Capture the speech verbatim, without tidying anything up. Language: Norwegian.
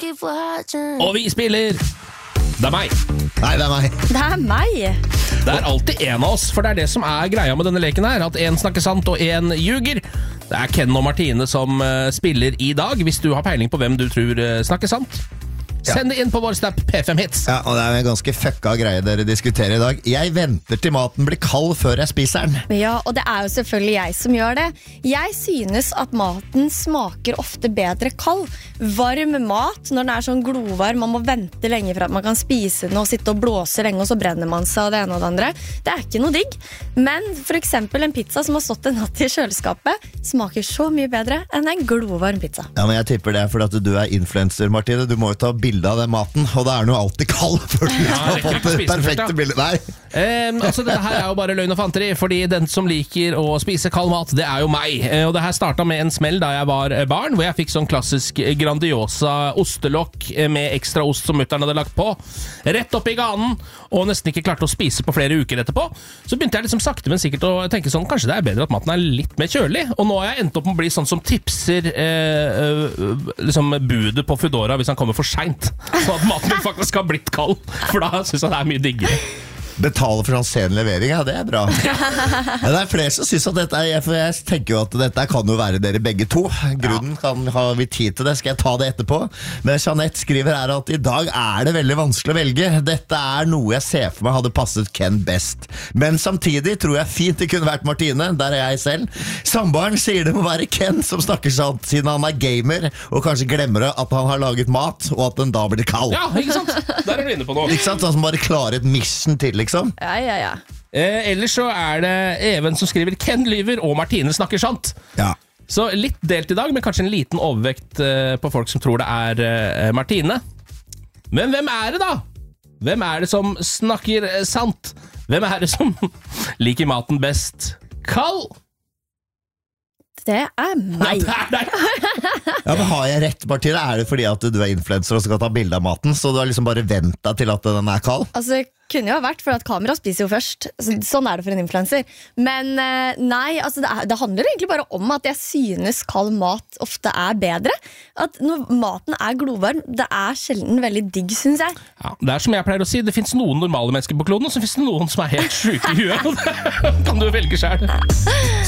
Og vi spiller. Det er meg. Nei, det er meg. Det er meg. Det er alltid en av oss, for det er det som er greia med denne leken her. At en snakker sant og en ljuger. Det er Ken og Martine som uh, spiller i dag. Hvis du har peiling på hvem du tror uh, snakker sant, ja. Send det inn på vår snap P fem Hits. Ja, og det er en ganske fucka greie dere diskuterer i dag. Jeg venter til maten blir kald før jeg spiser den. Ja, og det er jo selvfølgelig jeg som gjør det. Jeg synes at maten smaker ofte bedre kald. Varm mat, når den er sånn glovarm, man må vente lenge for at man kan spise den og sitte og blåse lenge, og så brenner man seg og det ene og det andre. Det er ikke noe digg. Men for eksempel en pizza som har stått en natt i kjøleskapet smaker så mye bedre enn en glovarm pizza. Ja, men jeg tipper det er fordi at du er influencer, Martine. Du må jo ta bilde av den maten, og det er noe alltid kald før du Ja, har fått det perfekte bildet. Nei. Um, altså Dette her er jo bare løgn og fanteri, fordi den som liker å spise kald mat, det er jo meg. Uh, og det her startet med en smell da jeg var barn, hvor jeg fikk sånn klassisk Grandiosa ostelokk med ekstra ost som mutteren hadde lagt på, rett opp i ganen, og nesten ikke klarte å spise på flere uker etterpå. Så begynte jeg liksom sakte, men sikkert å tenke sånn, kanskje det er bedre at maten er litt mer kjølig. Og nå har jeg endt opp med å bli sånn som tipser uh, uh, liksom budet på Foodora hvis han kommer for sent, så at maten faktisk har blitt kald, for da synes jeg det er mye diggere. Betale for sånn sen levering, ja, det er bra. Ja, det er flere som synes at dette er, for jeg tenker jo at dette kan jo være dere begge to. Grunnen kan ha vi tid til det, skal jeg ta det etterpå. Men Jeanette skriver her at i dag er det veldig vanskelig å velge. Dette er noe jeg ser for meg hadde passet Ken best. Men samtidig tror jeg fint det kunne vært Martine, der er jeg selv. Samboeren sier det må være Ken som snakker sant, siden han er gamer, og kanskje glemmer at han har laget mat, og at den da blir kald. Ja, ikke sant? Der er du inne på noe. Ikke sant? Han som bare klarer et mission til, liksom. Ja, ja, ja. Eh, ellers så er det Even som skriver Ken lyver og Martine snakker sant. Ja. Så litt delt i dag, men kanskje en liten overvekt eh, på folk som tror det er eh, Martine. Men hvem er det da? Hvem er det som snakker eh, sant? Hvem er det som liker maten best kald? Det er meg. Ja, det er deg. Ja, men har jeg rett, Martine? Er det fordi at du er influencer og skal ta bilde av maten, så du har liksom bare ventet til at den er kald? Altså, kunne jo ha vært, for at kamera spiser jo først. Så, sånn er det for en influencer. Men eh, nei, altså det, er, det handler egentlig bare om at jeg synes kald mat ofte er bedre. At når maten er glovarm, det er sjelden veldig digg, synes jeg. Ja, det er som jeg pleier å si, det finnes noen normale mennesker på kloden, og så finnes det noen som er helt syke i huet. Kan du velge selv.